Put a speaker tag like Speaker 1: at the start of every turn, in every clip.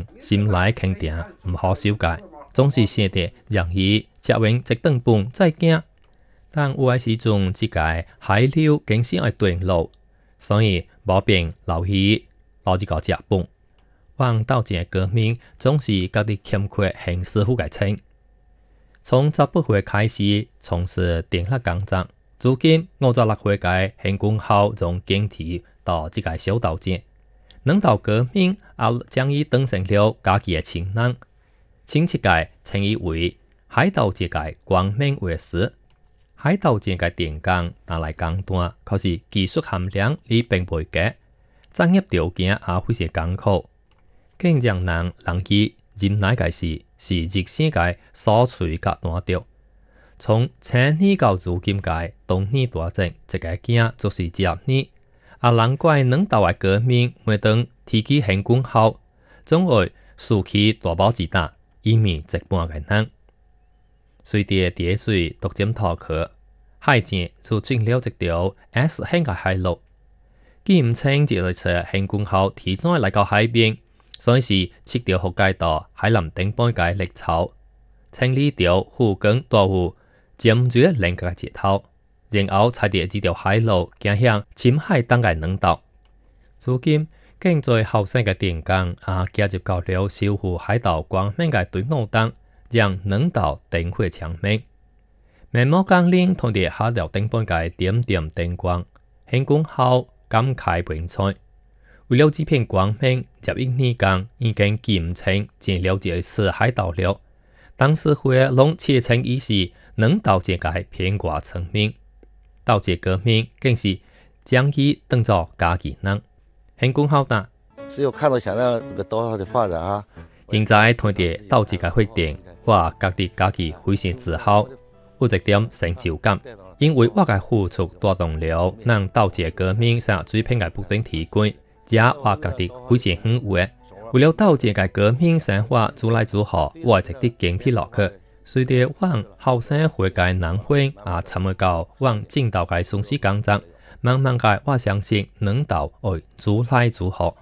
Speaker 1: 人心内肯定，唔好修改，总是写得让伊食完一顿饭再行。但有的时阵，即个海流经常会断路，所以无便留伊留一个食饭。往斗阵革命总是家己欠缺很师傅嘅称。从18岁开始从事电力工作，如今56岁嘅现军校从经体到即个小斗阵，两道革命也将伊当成了家己嘅亲人。前一届称伊为海盗界嘅光明卫士。海盗界嘅电工拿来工单，可是技术含量伊并袂低，专业条件也非常艰苦。更让人伊忍耐嘅是热心嘅所处甲单调。从前年到如今嘅东年大战，一个囝就是10年，也难怪两道嘅革命每当提起现军后，总会竖起大拇指打，以免一半嘅人。随着滴水逐渐脱去，海战就进了一条 S 型嘅海路。既唔清一类车现军后提早来到海边，所以是7条福街道海南顶半界立草，清理掉附近大湖尖锐连接嘅接头，然后踩着这条海路行向深海东嘅两岛。如今更多后生嘅电工加入到了守护海岛光明嘅队伍中，让两岛灯火长明。面膜光领同着海岛顶半界点点灯光，现军后感慨平彩。为了这片光明，11年间已经记唔清见了几次海盗了。当时会拢切称伊是两岛界嘅偏挂层面，岛界革命更是将伊当作家己人。现军后打，
Speaker 2: 只有看到想要这个岛的发展啊。
Speaker 1: 现在看着岛界嘅发展，我觉得家己非常自豪，有一点成就感。因为我嘅付出带动了让岛界革命上水平嘅不断提高，这我觉得非常欣慰。为了岛界嘅革命生活愈来愈好，我一直坚持落去。随着往后生会嘅南会参与到往正道嘅松狮工作，慢慢嘅我相信两岛会愈来愈好。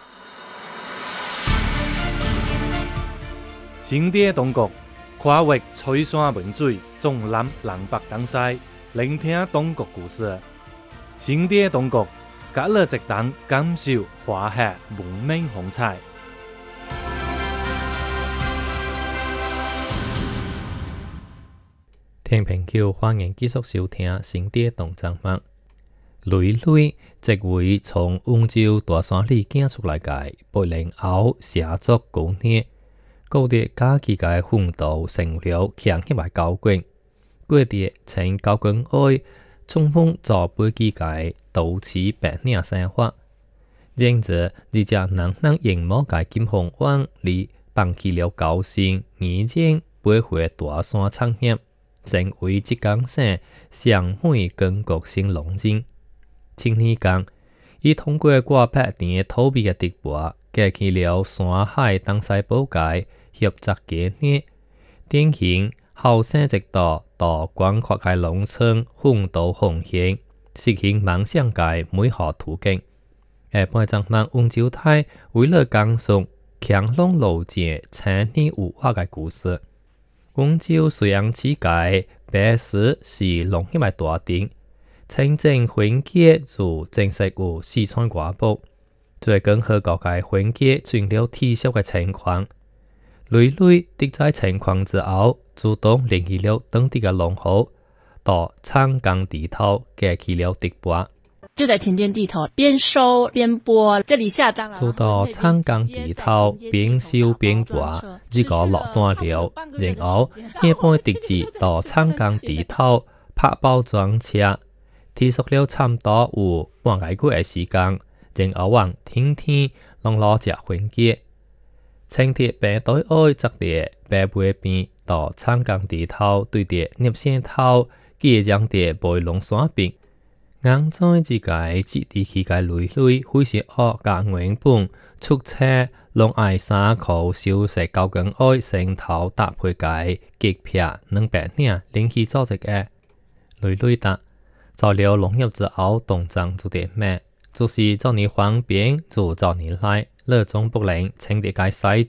Speaker 3: 新地东国跨越吹山文水，纵览南北东西，聆听东国故事。新地东国，隔了一档感受华夏文明风采。
Speaker 1: 听朋友欢迎继续收听新地动作目。雷雷即位从温州大山里行出来嘅8年后写作9年。过着家己嘅奋斗，成了强起来高官，过着从高官爱充满做飞机嘅都市白领生活。然而，而只人荧幕嘅金凤凰里放弃了高薪，已经飞回大山创业，成为浙江省上美全国性龙人。前年间，伊通过挂8年土味嘅直播，架起了山海东西部界。合作几年，典型后生一代到广阔嘅农村奋斗奉献，实现梦想嘅美好途径。下半集问温州台为了讲述强龙路线千年有话嘅故事。温州虽然此界白石是农业嘅大镇，清正婚结就正式有四川外部，最近好高嘅婚结出现了取消嘅情况。雷雷得在情况之后，主动联系了当地嘅农户，到长江地头架起了直播。
Speaker 4: 就在田间地头边收边播，这里下章了。
Speaker 1: 做到长江地头边收边播，这个落单了，然后下半直至到长江地头拍包装车，提速了差不多有半个月嘅时间，然后往天天拢攞只婚结。青铁白袋爱则列白背边到长江地头对着叶线头，记将的背龙山边。硬在自己基地起嘅累累，非是恶甲原本出车拢爱衫裤小食高跟爱成头搭配嘅极片200领连起组织嘅累累搭，造了农业之后动长做点咩？就是找你方便就找你来，乐中不灵，请你该使